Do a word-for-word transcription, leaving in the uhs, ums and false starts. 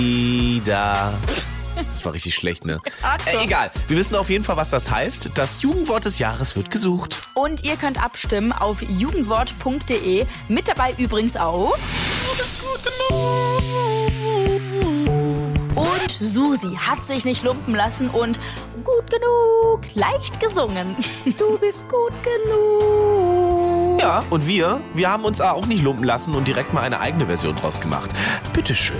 Ida. Das war richtig schlecht, ne? Äh, egal. Wir wissen auf jeden Fall, was das heißt. Das Jugendwort des Jahres wird gesucht. Und ihr könnt abstimmen auf jugendwort punkt de. Mit dabei übrigens auch. Du bist gut genug. Und Susi hat sich nicht lumpen lassen und gut genug, leicht gesungen. Du bist gut genug. Ja, und wir, wir haben uns auch nicht lumpen lassen und direkt mal eine eigene Version draus gemacht. Bitteschön.